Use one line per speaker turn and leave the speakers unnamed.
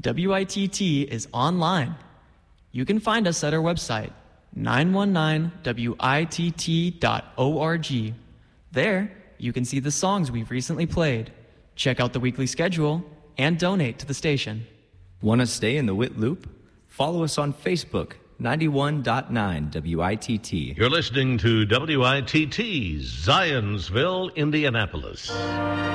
WITT is online. You can find us at our website, 919witt.org. There, you can see the songs we've recently played, check out the weekly schedule, and donate to the station.
Want to stay in the WIT loop? Follow us on Facebook, 91.9 WITT.
You're listening to WITT, Zionsville, Indianapolis.